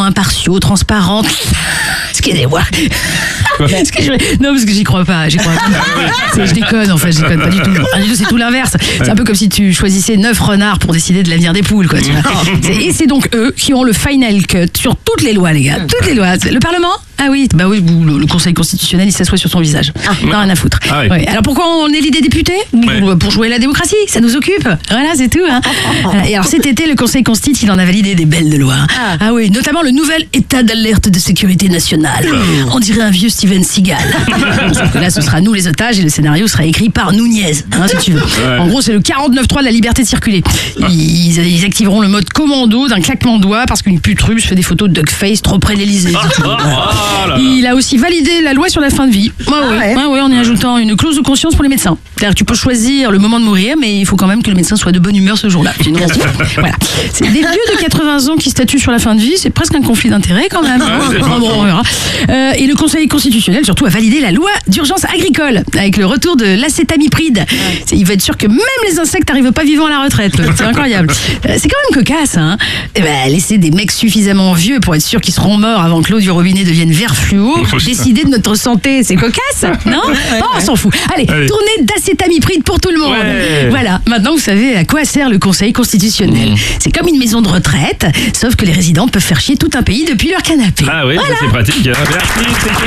impartiaux, transparents. Excusez-moi. Non, parce que j'y crois pas. Je déconne, en fait, je déconne pas du tout. C'est tout l'inverse. C'est un peu comme si tu choisissais 9 renards pour décider de l'avenir des poules, quoi. Tu vois. Et c'est donc eux qui ont le final cut sur toutes les lois, les gars. Toutes les lois. Le Parlement ? Ah oui, le Conseil constitutionnel, il s'assoit sur son visage. Non, rien à foutre. Ah oui. Ouais. Alors pourquoi on élit des députés ? Pour jouer la démocratie, ça nous occupe. Voilà, c'est tout. Hein. Et alors cet été, le Conseil constitutionnel, il en a validé des belles de loi. Ah oui, notamment le nouvel état d'alerte de sécurité nationale. On dirait un vieux Steven Seagal. Sauf que là, ce sera nous les otages et le scénario sera écrit par Nunez, hein, si tu veux. En gros, c'est le 49.3 de la liberté de circuler. Ils activeront le mode commando d'un claquement de doigts parce qu'une pute russe fait des photos de duckface trop près de l'Elysée. Il a aussi validé la loi sur la fin de vie. En y ajoutant une clause de conscience pour les médecins. C'est-à-dire que tu peux choisir le moment de mourir, mais il faut quand même que le médecin soit de bonne humeur ce jour-là. Sinon, voilà. C'est des vieux de 80 ans qui statuent sur la fin de vie, c'est presque un conflit d'intérêts quand même. On verra. Et le Conseil constitutionnel, surtout, a validé la loi d'urgence agricole avec le retour de l'acétamipride. Il va être sûr que même les insectes n'arrivent pas vivants à la retraite. C'est incroyable. C'est quand même cocasse. Hein. Laisser des mecs suffisamment vieux pour être sûr qu'ils seront morts avant que l'eau du robinet devienne vert fluo, décider de notre santé, c'est cocasse, non ? On s'en fout. Allez, tournée d'acétamipride pour tout le monde. Voilà, maintenant vous savez à quoi sert le Conseil constitutionnel. C'est comme une maison de retraite, sauf que les résidents peuvent faire chier tout un pays depuis leur canapé. Ah oui, voilà. C'est pratique. Merci.